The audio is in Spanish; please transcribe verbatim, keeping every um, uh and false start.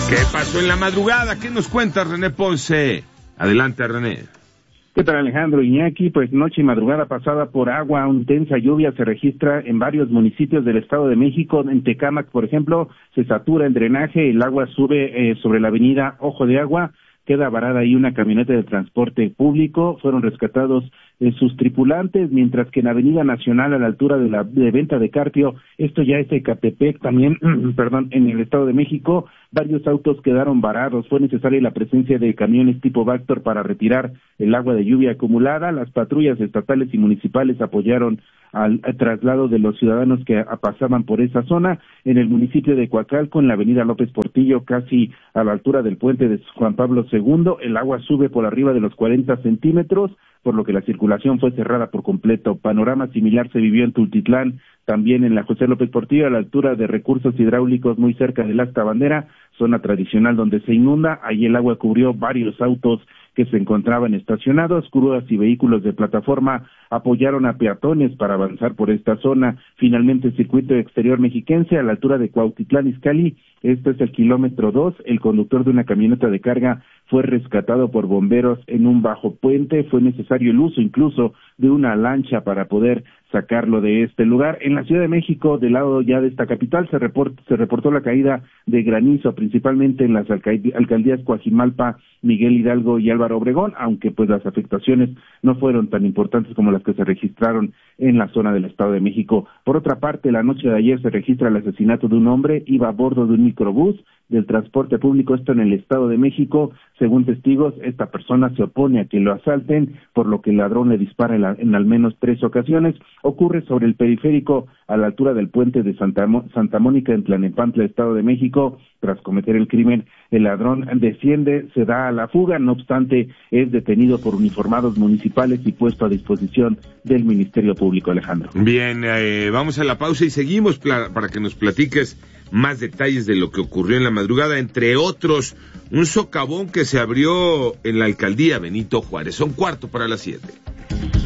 ¿Qué pasó en la madrugada? ¿Qué nos cuenta René Ponce? Adelante, René. ¿Qué tal, Alejandro? Iñaki, pues noche y madrugada pasada por agua, una intensa lluvia se registra en varios municipios del Estado de México. En Tecámac, por ejemplo, se satura el drenaje, el agua sube eh, sobre la avenida Ojo de Agua, queda varada ahí una camioneta de transporte público, fueron rescatados eh, sus tripulantes, mientras que en Avenida Nacional, a la altura de la de Venta de Carpio, esto ya es Ecatepec también, perdón, en el Estado de México, varios autos quedaron varados, fue necesaria la presencia de camiones tipo Vactor para retirar el agua de lluvia acumulada, las patrullas estatales y municipales apoyaron al, al traslado de los ciudadanos que a, pasaban por esa zona. En el municipio de Coacalco, en la avenida López Portillo, casi a la altura del puente de Juan Pablo segundo, el agua sube por arriba de los cuarenta centímetros, por lo que la circulación fue cerrada por completo. Panorama similar se vivió en Tultitlán, también en la José López Portillo, a la altura de recursos hidráulicos muy cerca del Asta Bandera, zona tradicional donde se inunda. Ahí el agua cubrió varios autos que se encontraban estacionados, grúas y vehículos de plataforma apoyaron a peatones para avanzar por esta zona. Finalmente, el circuito exterior mexiquense a la altura de Cuautitlán Izcalli, este es el kilómetro dos, el conductor de una camioneta de carga fue rescatado por bomberos en un bajo puente, fue necesario el uso incluso de una lancha para poder sacarlo de este lugar. En la Ciudad de México, del lado ya de esta capital, se, report, se reportó la caída de granizo, principalmente en las alcald- alcaldías Coajimalpa, Miguel Hidalgo y Álvaro Obregón, aunque pues las afectaciones no fueron tan importantes como las que se registraron en la zona del Estado de México. Por otra parte, la noche de ayer se registra el asesinato de un hombre, iba a bordo de un microbús del transporte público, esto en el Estado de México. Según testigos, esta persona se opone a que lo asalten, por lo que el ladrón le dispara en, la, en al menos tres ocasiones. Ocurre sobre el periférico a la altura del puente de Santa, Mo- Santa Mónica en Tlalnepantla, Estado de México. Tras cometer el crimen, el ladrón desciende, se da a la fuga, no obstante, es detenido por uniformados municipales y puesto a disposición del Ministerio Público, Alejandro. Bien, eh, vamos a la pausa y seguimos pla- para que nos platiques más detalles de lo que ocurrió en la madrugada, entre otros, un socavón que se abrió en la alcaldía Benito Juárez. Son cuarto para las siete.